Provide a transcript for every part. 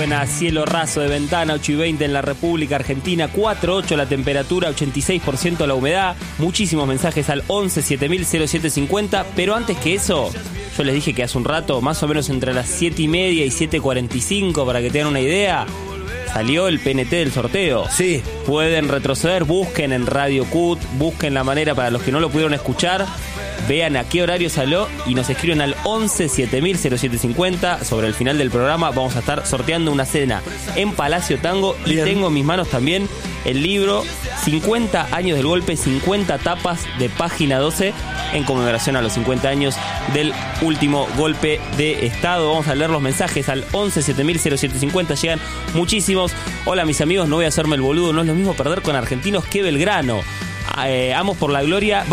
Suena cielo raso de ventana, 8:20 en la República Argentina, 4:08 la temperatura, 86% la humedad. Muchísimos mensajes al 11 7000 0750. Pero antes que eso, yo les dije que hace un rato, más o menos entre las 7:30 y 7:45, para que tengan una idea, salió el PNT del sorteo. Sí. Pueden retroceder, busquen en Radio CUT, busquen la manera para los que no lo pudieron escuchar. Vean a qué horario salió y nos escriben al 11 7000 0750. Sobre el final del programa vamos a estar sorteando una cena en Palacio Tango. Y Bien. tengo en mis manos también el libro 50 años del golpe, 50 tapas de Página 12, en conmemoración a los 50 años del último golpe de Estado. Vamos a leer los mensajes al 11 7000 0750. Llegan muchísimos. Hola mis amigos, no voy a hacerme el boludo, no es lo mismo perder con Argentinos que Belgrano. Vamos por la gloria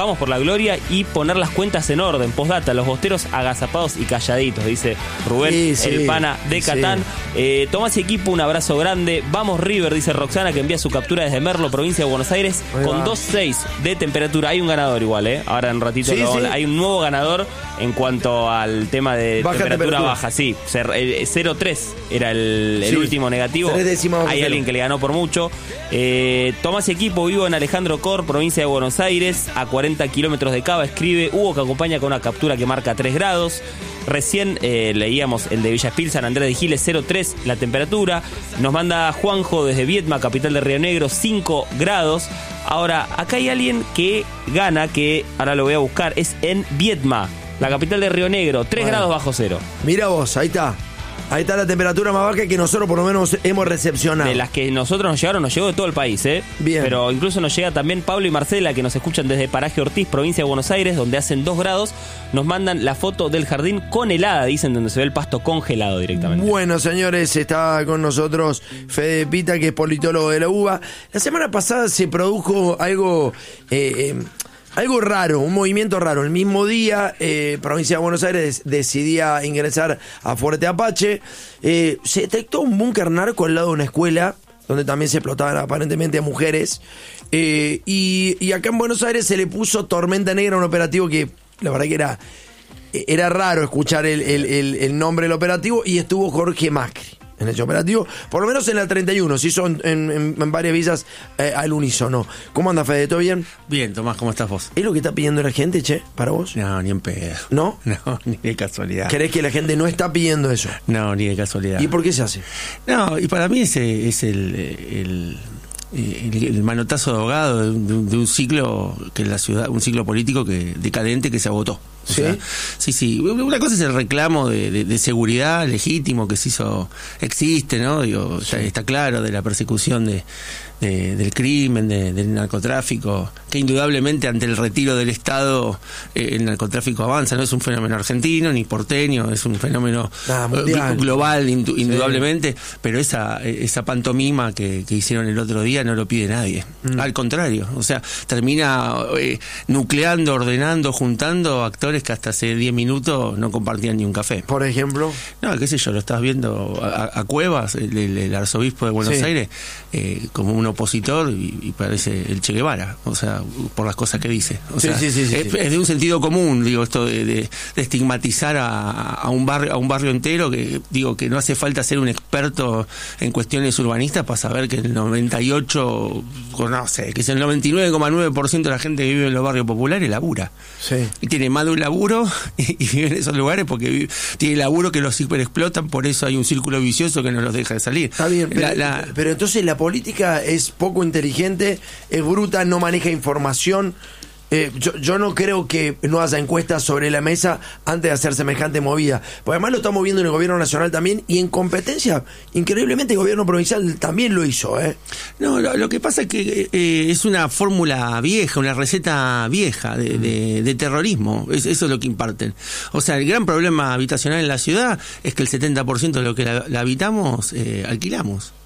y poner las cuentas en orden. Postdata, los bosteros agazapados y calladitos, dice Rubén, Sí, el pana de Catán. Sí. Tomás y equipo, un abrazo grande. Vamos River, dice Roxana, que envía su captura desde Merlo, provincia de Buenos Aires, con 2.6 de temperatura. Hay un ganador igual, ahora en un ratito Sí, sí. hay un nuevo ganador en cuanto al tema de temperatura baja. Sí, 0.3 era el Sí. último negativo. 3 décimas bajo Hay cero. alguien que le ganó por mucho. Tomás y equipo, vivo en Alejandro Cor, provincia de Buenos Aires, a 40 kilómetros de Cava. Escribe Hugo, que acompaña con una captura que marca 3 grados. Recién leíamos el de Villa Spil, San Andrés de Giles, 0.3 la temperatura. Nos manda Juanjo desde Viedma, capital de Río Negro, 5 grados. Ahora, acá hay alguien que gana, que ahora lo voy a buscar, es en Viedma, la capital de Río Negro, 3 grados bajo cero. Mira vos, ahí está. Ahí está la temperatura más baja que nosotros por lo menos hemos recepcionado. De las que nosotros nos llegaron, nos llegó de todo el país, Bien. Pero incluso nos llega también Pablo y Marcela, que nos escuchan desde Paraje Ortiz, provincia de Buenos Aires, donde hacen 2 grados. Nos mandan la foto del jardín con helada, dicen, donde se ve el pasto congelado directamente. Bueno, señores, está con nosotros Fede Pita, que es politólogo de la UBA. La semana pasada se produjo algo raro, un movimiento raro. El mismo día, provincia de Buenos Aires decidía ingresar a Fuerte Apache. Se detectó un búnker narco al lado de una escuela, donde también se explotaban aparentemente a mujeres. Y acá en Buenos Aires se le puso Tormenta Negra a un operativo que, la verdad que era raro escuchar el nombre del operativo, y estuvo Jorge Macri en ese operativo, por lo menos en la 31, se hizo en varias villas al unísono. ¿Cómo anda, Fede? ¿Todo bien? Bien, Tomás, ¿cómo estás vos? ¿Es lo que está pidiendo la gente, che, para vos? No, ni en pedo. ¿No? No, ni de casualidad. ¿Crees que la gente no está pidiendo eso? No, ni de casualidad. ¿Y por qué se hace? No, y para mí ese es el manotazo de ahogado de un ciclo que en la ciudad, un ciclo político decadente que se agotó. O ¿Sí? sea, sí. Una cosa es el reclamo de seguridad legítimo que existe, ¿no? Digo, ya está claro, de la persecución del crimen, del narcotráfico, que indudablemente ante el retiro del Estado el narcotráfico avanza. No es un fenómeno argentino ni porteño, es un fenómeno mundial, global, indudablemente. Pero esa pantomima que hicieron el otro día no lo pide nadie. Al contrario, o sea, termina nucleando, ordenando, juntando actores que hasta hace 10 minutos no compartían ni un café. Por ejemplo. No, qué sé yo, lo estás viendo a Cuevas, el arzobispo de Buenos Sí. Aires, como un opositor y parece el Che Guevara, o sea, por las cosas que dice. O sea, Sí. es de un sentido común, digo, esto de estigmatizar a un barrio entero, que digo que no hace falta ser un experto en cuestiones urbanistas para saber que el 98, no sé, que es el 99,9% de la gente que vive en los barrios populares labura. Sí. Y tiene más de un laburo y vive en esos lugares porque tiene laburo que los hiperexplotan, por eso hay un círculo vicioso que no los deja de salir. Está bien, pero entonces la política es poco inteligente, es bruta, no maneja información. Yo no creo que no haya encuestas sobre la mesa antes de hacer semejante movida. Porque además lo estamos viendo en el gobierno nacional también, y en competencia, increíblemente, el gobierno provincial también lo hizo, No, lo que pasa es que es una fórmula vieja, una receta vieja de terrorismo. Eso es lo que imparten. O sea, el gran problema habitacional en la ciudad es que el 70% de lo que la habitamos alquilamos.